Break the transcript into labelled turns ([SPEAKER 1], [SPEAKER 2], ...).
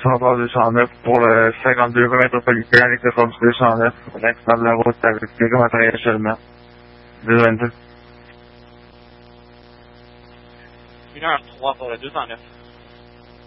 [SPEAKER 1] Centre 209 pour le 52 rue métropolitaine avec le force 209 pour l'accident de la route avec quelques matériels seulement. 222.
[SPEAKER 2] 1h03 pour le 209.